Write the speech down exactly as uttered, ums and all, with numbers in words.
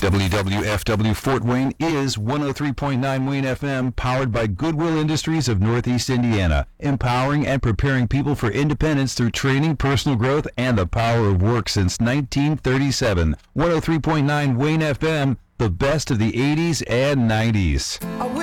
W W F W Fort Wayne is one oh three point nine Wayne F M, powered by Goodwill Industries of Northeast Indiana, empowering and preparing people for independence through training, personal growth, and the power of work since nineteen thirty-seven. one oh three point nine Wayne F M, the best of the eighties and nineties. I